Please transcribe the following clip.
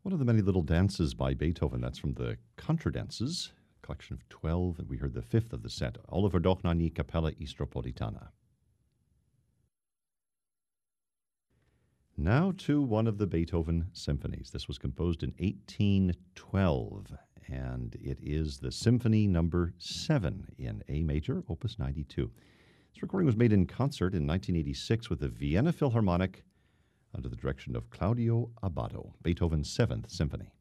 One of the many little dances by Beethoven, that's from the Contradances, collection of 12, and we heard the fifth of the set, Oliver Dochnani Capella Istropolitana. Now to one of the Beethoven symphonies. This was composed in 1812, and it is the Symphony Number 7 in A major, Opus 92. This recording was made in concert in 1986 with the Vienna Philharmonic under the direction of Claudio Abbado, Beethoven's 7th Symphony.